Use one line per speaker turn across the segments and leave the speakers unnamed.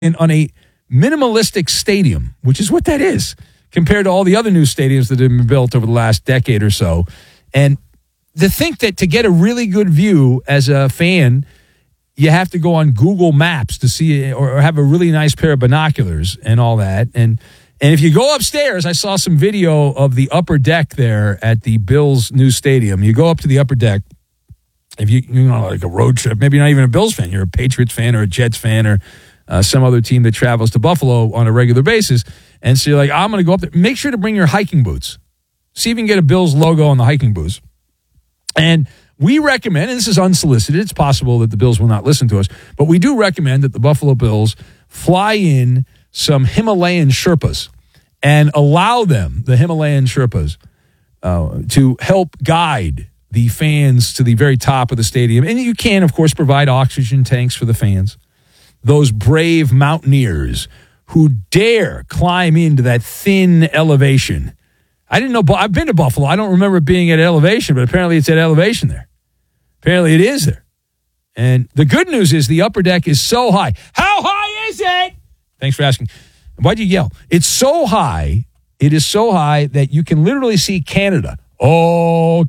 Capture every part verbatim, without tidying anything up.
in on a minimalistic stadium, which is what that is, compared to all the other new stadiums that have been built over the last decade or so. And to think that to get a really good view as a fan, you have to go on Google Maps to see it, or have a really nice pair of binoculars and all that. And and if you go upstairs, I saw some video of the upper deck there at the Bills' new stadium. You go up to the upper deck. If you, you know, like a road trip, maybe you're not even a Bills fan, you're a Patriots fan or a Jets fan or uh, some other team that travels to Buffalo on a regular basis. And so you're like, I'm going to go up there. Make sure to bring your hiking boots. See if you can get a Bills logo on the hiking boots. And we recommend, and this is unsolicited, it's possible that the Bills will not listen to us, but we do recommend that the Buffalo Bills fly in some Himalayan Sherpas and allow them, the Himalayan Sherpas, uh, to help guide the fans to the very top of the stadium. And you can, of course, provide oxygen tanks for the fans. Those brave mountaineers who dare climb into that thin elevation. I didn't know, I've been to Buffalo. I don't remember it being at elevation, but apparently it's at elevation there. Apparently it is there. And the good news is the upper deck is so high. How high is it? Thanks for asking. Why'd you yell? It's so high, it is so high that you can literally see Canada. Oh,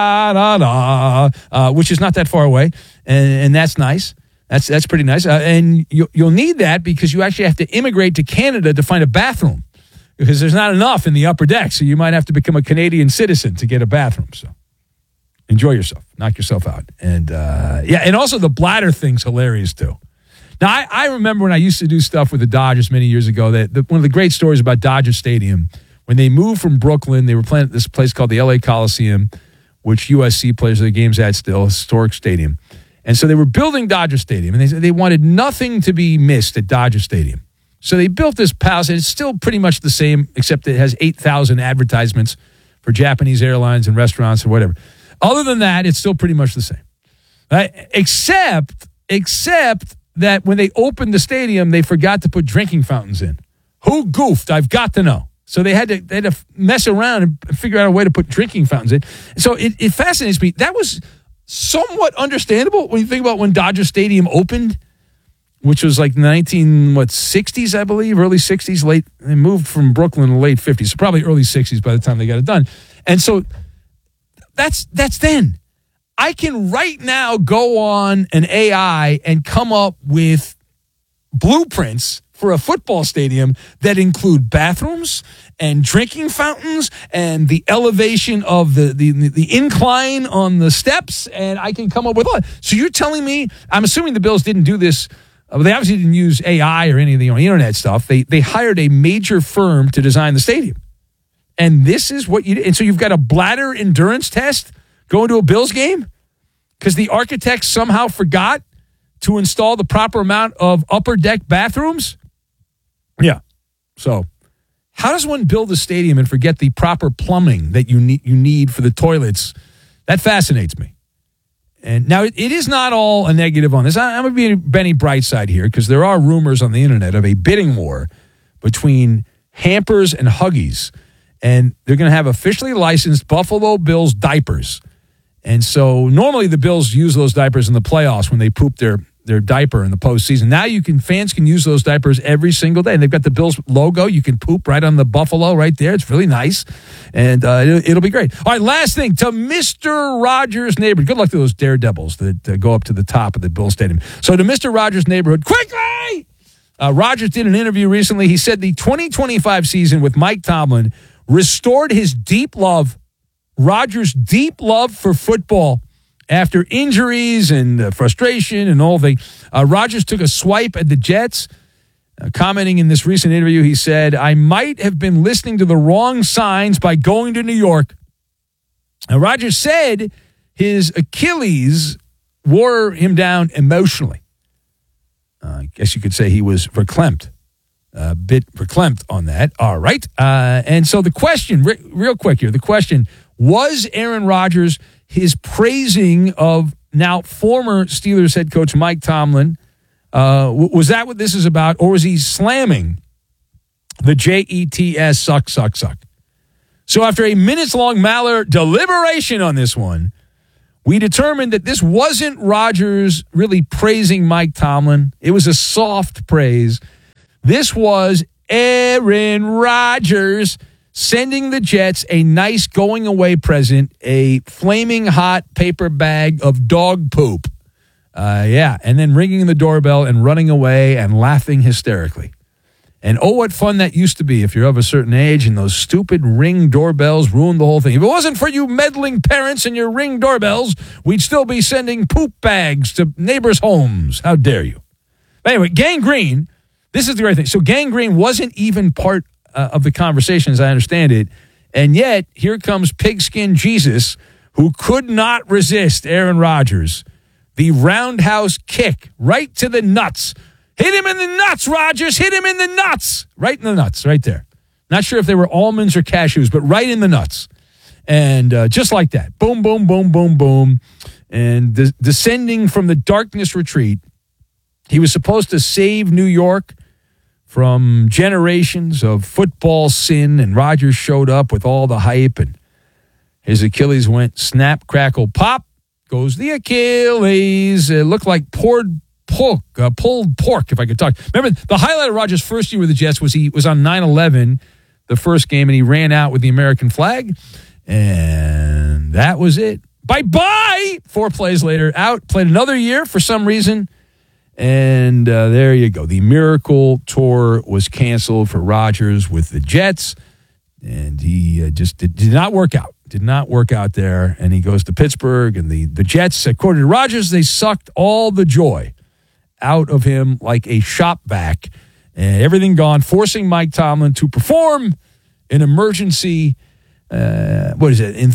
Canada, uh, which is not that far away, and, and that's nice. That's that's pretty nice. Uh, and you, you'll need that because you actually have to immigrate to Canada to find a bathroom because there's not enough in the upper deck, so you might have to become a Canadian citizen to get a bathroom. So enjoy yourself. Knock yourself out. And, uh, yeah, and also the bladder thing's hilarious, too. Now, I, I remember when I used to do stuff with the Dodgers many years ago, that the, one of the great stories about Dodger Stadium, when they moved from Brooklyn, they were playing at this place called the L A Coliseum, which U S C plays their games at still, a historic stadium. And so they were building Dodger Stadium, and they they wanted nothing to be missed at Dodger Stadium. So they built this palace, and it's still pretty much the same, except it has eight thousand advertisements for Japanese airlines and restaurants or whatever. Other than that, it's still pretty much the same. Right? Except, except that when they opened the stadium, they forgot to put drinking fountains in. Who goofed? I've got to know. So they had to they had to mess around and figure out a way to put drinking fountains in. So it, it fascinates me. That was somewhat understandable when you think about when Dodger Stadium opened, which was like nineteen what sixties, I believe, early sixties, late. They moved from Brooklyn in the late fifties, so probably early sixties by the time they got it done. And so that's that's then. I can right now go on an A I and come up with blueprints for a football stadium that include bathrooms and drinking fountains and the elevation of the, the, the incline on the steps, and I can come up with all that. So you're telling me, I'm assuming the Bills didn't do this, uh, they obviously didn't use A I or any of the you know, internet stuff. They they hired a major firm to design the stadium. And this is what you did. And so you've got a bladder endurance test going to a Bills game because the architects somehow forgot to install the proper amount of upper deck bathrooms? Yeah. So how does one build a stadium and forget the proper plumbing that you need you need for the toilets? That fascinates me. And now it, it is not all a negative on this. I, I'm going to be Benny Brightside here because there are rumors on the internet of a bidding war between Hampers and Huggies. And they're going to have officially licensed Buffalo Bills diapers. And so normally the Bills use those diapers in the playoffs when they poop their their diaper in the postseason. Now you can fans can use those diapers every single day. And they've got the Bills logo. You can poop right on the Buffalo right there. It's really nice. And uh, it, it'll be great. All right, last thing. To Mister Rogers' neighborhood. Good luck to those daredevils that uh, go up to the top of the Bills Stadium. So to Mister Rogers' neighborhood, quickly! Uh, Rogers did an interview recently. He said the twenty twenty-five season with Mike Tomlin restored his deep love, Rogers' deep love for football. After injuries and uh, frustration and all the, uh, Rogers took a swipe at the Jets. Uh, commenting in this recent interview, he said, I might have been listening to the wrong signs by going to New York. Now, Rogers said his Achilles wore him down emotionally. Uh, I guess you could say he was verklempt, a bit verklempt on that. All right. Uh, and so the question, re- real quick here, the question, was Aaron Rodgers his praising of now former Steelers head coach Mike Tomlin, uh, was that what this is about? Or was he slamming the J E T S suck, suck, suck? So after a minutes-long Maller deliberation on this one, we determined that this wasn't Rodgers really praising Mike Tomlin. It was a soft praise. This was Aaron Rodgers sending the Jets a nice going-away present, a flaming hot paper bag of dog poop. Uh, yeah, and then ringing the doorbell and running away and laughing hysterically. And oh, what fun that used to be if you're of a certain age and those stupid Ring doorbells ruined the whole thing. If it wasn't for you meddling parents and your Ring doorbells, we'd still be sending poop bags to neighbors' homes. How dare you? Anyway, Gang Green, this is the great thing. So Gang Green wasn't even part uh, of the conversation, as I understand it. And yet, here comes Pigskin Jesus, who could not resist Aaron Rodgers. The roundhouse kick right to the nuts. Hit him in the nuts, Rodgers. Hit him in the nuts. Right in the nuts, right there. Not sure if they were almonds or cashews, but right in the nuts. And uh, just like that. Boom, boom, boom, boom, boom. And de- descending from the darkness retreat, he was supposed to save New York from generations of football sin, and Rodgers showed up with all the hype, and his Achilles went snap, crackle, pop. Goes the Achilles. It looked like poured pork, uh, pulled pork, if I could talk. Remember, the highlight of Rodgers' first year with the Jets was he was on nine eleven, the first game, and he ran out with the American flag, and that was it. Bye-bye! Four plays later, out, played another year for some reason, and uh, there you go. The Miracle Tour was canceled for Rodgers with the Jets, and he uh, just did, did not work out. Did not work out there, and he goes to Pittsburgh, and the, the Jets, according to Rodgers, they sucked all the joy out of him like a shop vac, and everything gone, forcing Mike Tomlin to perform an emergency, uh, what is it,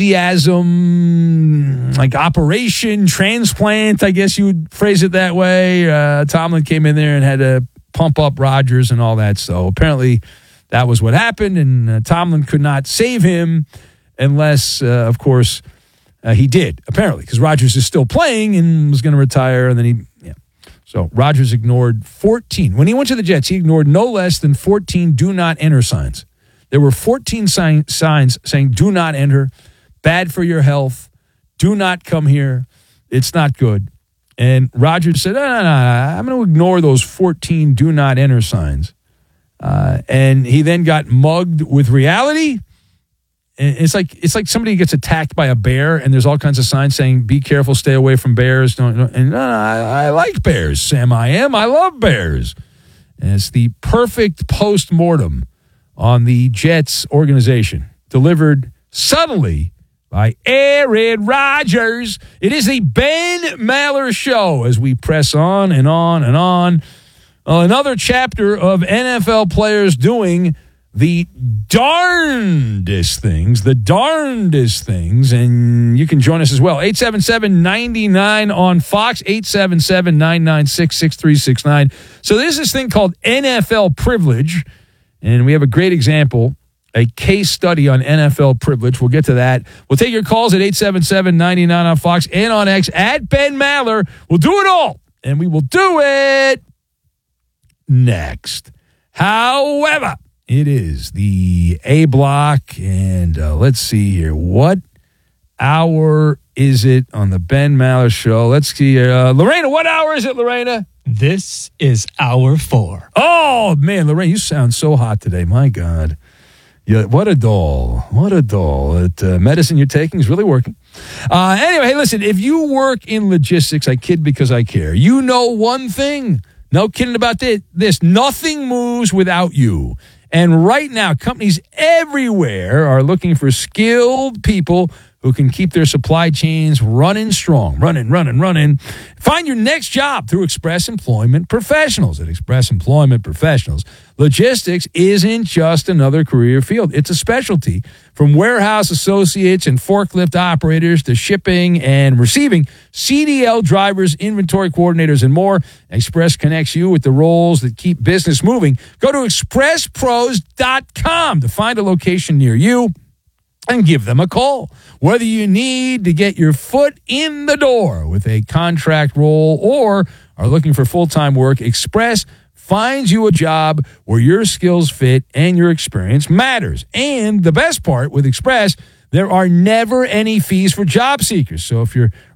enthusiasm, like operation, transplant, I guess you would phrase it that way. Uh, Tomlin came in there and had to pump up Rodgers and all that, so apparently that was what happened, and uh, Tomlin could not save him unless, uh, of course, uh, he did, apparently, because Rodgers is still playing and was going to retire, and then he, yeah. So Rodgers ignored fourteen. When he went to the Jets, he ignored no less than fourteen do not enter signs. There were fourteen sign, signs saying do not enter, bad for your health, do not come here, it's not good. And Rodgers said, no, no, no, I'm going to ignore those fourteen do not enter signs. Uh, and he then got mugged with reality. It's like it's like somebody gets attacked by a bear, and there's all kinds of signs saying, be careful, stay away from bears. Don't, don't, and no, no, I, I like bears, Sam I am. I love bears. And it's the perfect post-mortem on the Jets organization, delivered subtly by Aaron Rodgers. It is the Ben Maller Show as we press on and on and on. Uh, another chapter of N F L players doing the darndest things, the darndest things, and you can join us as well. eight seven seven, nine nine on Fox, eight seven seven, nine nine six, six three six nine. So there's this thing called N F L privilege, and we have a great example, a case study on N F L privilege. We'll get to that. We'll take your calls at eight seven seven, nine nine on Fox and on X at Ben Maller. We'll do it all, and we will do it next. However, it is the A block, and uh, let's see here. What hour is it on the Ben Maller Show? Let's see. Uh, Lorena, what hour is it, Lorena?
This is hour four.
Oh, man, Lorena, you sound so hot today. My God. Yeah, what a doll. What a doll. That uh, medicine you're taking is really working. Uh, anyway, hey, listen, if you work in logistics, I kid because I care. You know one thing. No kidding about this. this. Nothing moves without you. And right now, companies everywhere are looking for skilled people who can keep their supply chains running strong, running, running, running. Find your next job through Express Employment Professionals. At Express Employment Professionals, logistics isn't just another career field. It's a specialty. From warehouse associates and forklift operators to shipping and receiving, C D L drivers, inventory coordinators, and more, Express connects you with the roles that keep business moving. Go to express pros dot com to find a location near you and give them a call. Whether you need to get your foot in the door with a contract role or are looking for full-time work, Express finds you a job where your skills fit and your experience matters. And the best part with Express, there are never any fees for job seekers. So if you're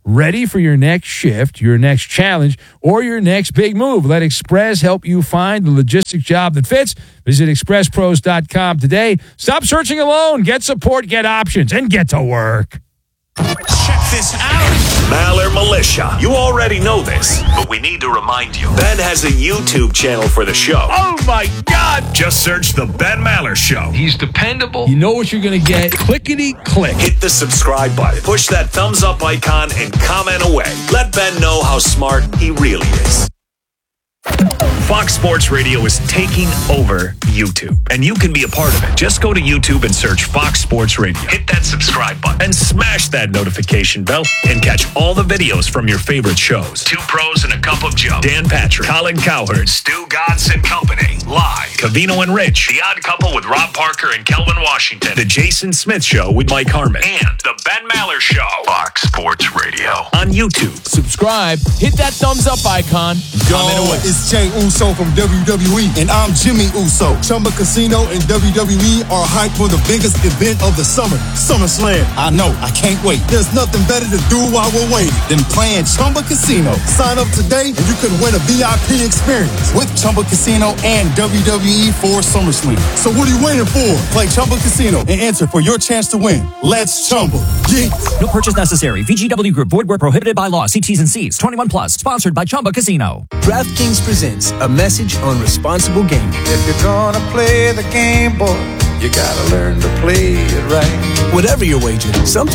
Ready for your next shift, your next challenge, or your next big move? Let Express help you find the logistics job that fits. Visit express pros dot com today. Stop searching alone. Get support, get options, and get to work.
Check this out. Maller Militia. You already know this, but we need to remind you. Ben has a YouTube channel for the show.
Oh, my God.
Just search The Ben Maller Show.
He's dependable. You know what you're going to get. Clickety-click.
Hit the subscribe button. Push that thumbs up icon and comment away. Let Ben know how smart he really is. Fox Sports Radio is taking over YouTube, and you can be a part of it. Just go to YouTube and search Fox Sports Radio. Hit that subscribe button and smash that notification bell and catch all the videos from your favorite shows. Two Pros and a Cup of Joe, Dan Patrick, Colin Cowherd, Stu Godson and Company, Live, Covino and Rich, The Odd Couple with Rob Parker and Kelvin Washington, The Jason Smith Show with Mike Harmon, and The Ben Maller Show. Fox Sports Radio on YouTube.
Subscribe, hit that thumbs up icon, comment away.
It's Jay Uso from W W E, and I'm Jimmy Uso. Chumba Casino and W W E are hyped for the biggest event of the summer, SummerSlam. I know, I can't wait. There's nothing better to do while we're waiting than playing Chumba Casino. Sign up today and you could win a V I P experience with Chumba Casino and W W E for SummerSlam. So what are you waiting for? Play Chumba Casino and enter for your chance to win. Let's Chumba. Yeah.
No purchase necessary. V G W Group. Void where prohibited by law. See T's and C's. twenty-one plus. Sponsored by Chumba Casino.
DraftKings presents a message on responsible gaming.
If you're gonna play the game, boy, you gotta learn to play it right.
Whatever your wager, sometimes